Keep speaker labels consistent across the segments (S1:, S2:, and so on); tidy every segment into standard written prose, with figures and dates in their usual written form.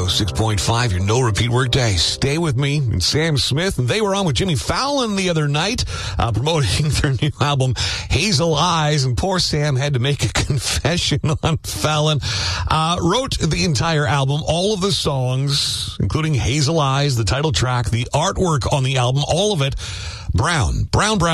S1: 106.5, your no repeat workday. Stay with me and Sam Smith. And they were on with Jimmy Fallon the other night, promoting their new album, Hazel Eyes. And poor Sam had to make a confession on Fallon. Wrote the entire album, all of the songs, including Hazel Eyes, the title track, the artwork on the album, all of it. Brown.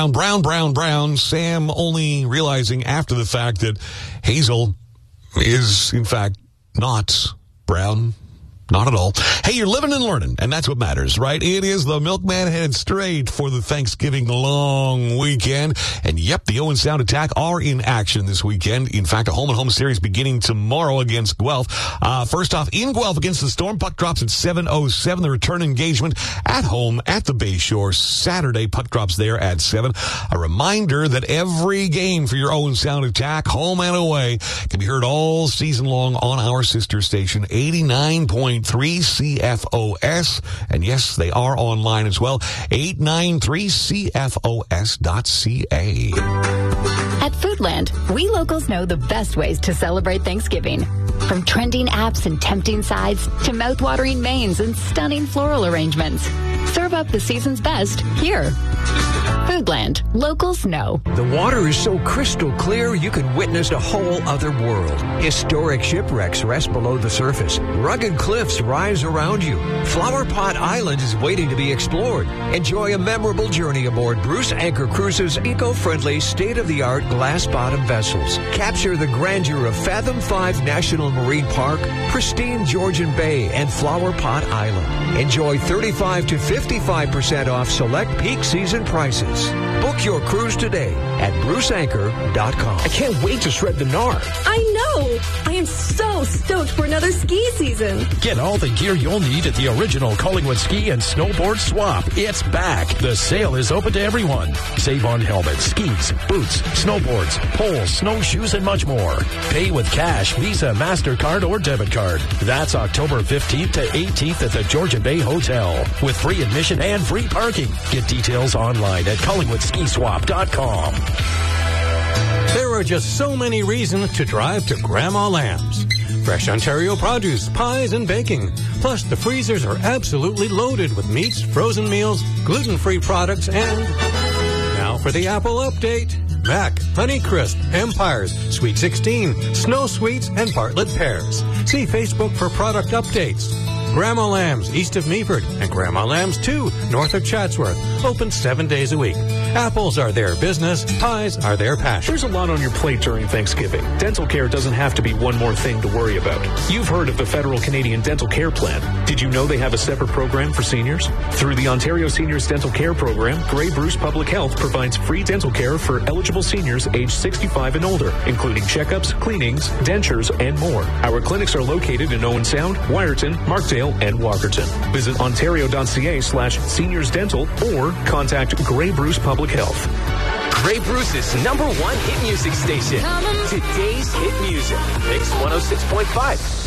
S1: Sam only realizing after the fact that Hazel is, in fact, not brown. Not at all. Hey, you're living and learning, and that's what matters, right? It is the Milkman headed straight for the Thanksgiving long weekend. And yep, the Owen Sound Attack are in action this weekend. In fact, a home-and-home series beginning tomorrow against Guelph. First off, in Guelph against the Storm, puck drops at 7:07. The return engagement at home at the Bayshore. Saturday, puck drops there at 7. A reminder that every game for your Owen Sound Attack, home and away, can be heard all season long on our sister station, 89.3 CFOS. And yes, they are online as well, 893cfos.ca.
S2: At Foodland, we locals know the best ways to celebrate Thanksgiving. From trending apps and tempting sides to mouth-watering mains and stunning floral arrangements. Serve up the season's best here. Foodland. Locals know.
S3: The water is so crystal clear you can witness a whole other world. Historic shipwrecks rest below the surface. Rugged cliffs rise around you. Flower Pot Island is waiting to be explored. Enjoy a memorable journey aboard Bruce Anchor Cruises' eco-friendly, state-of-the-art glass-bottom vessels. Capture the grandeur of Fathom 5 National Marine Park, pristine Georgian Bay, and Flower Pot Island. Enjoy 35 to 55% off select peak season prices. Book your cruise today at bruceanchor.com.
S4: I can't wait to shred the Nard.
S5: I know! I am so stoked for another ski season.
S4: Get all the gear you'll need at the original Collingwood Ski and Snowboard Swap. It's back. The sale is open to everyone. Save on helmets, skis, boots, snowboards, poles, snowshoes, and much more. Pay with cash, Visa, MasterCard, or debit card. That's October 15th to 18th at the Georgian Bay Hotel with free admission and free parking. Get details online at CollingwoodSkiSwap.com.
S6: There are just so many reasons to drive to Grandma Lamb's. Fresh Ontario produce, pies, and baking. Plus, the freezers are absolutely loaded with meats, frozen meals, gluten-free products, and... Now for the Apple update. Mac, Honeycrisp, Empires, Sweet 16, Snow Sweets, and Bartlett Pears. See Facebook for product updates. Grandma Lamb's, east of Meaford, and Grandma Lamb's 2, north of Chatsworth. Open 7 days a week. Apples are their business. Pies are their passion.
S7: There's a lot on your plate during Thanksgiving. Dental care doesn't have to be one more thing to worry about. You've heard of the Federal Canadian Dental Care Plan. Did you know they have a separate program for seniors? Through the Ontario Seniors Dental Care Program, Grey Bruce Public Health provides free dental care for eligible seniors aged 65 and older, including checkups, cleanings, dentures, and more. Our clinics are located in Owen Sound, Wyerton, Markdale, and Walkerton. Visit ontario.ca/seniorsdental or contact Grey Bruce Public Health.
S8: Grey Bruce's #1 hit music station. Today's hit music. Mix 106.5.